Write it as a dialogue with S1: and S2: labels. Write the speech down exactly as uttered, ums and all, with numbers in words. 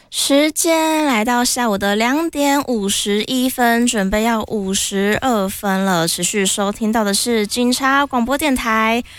S1: 时间来到下午的两点五十一分，准备要五十二分了。持续收听到的是警察广播电台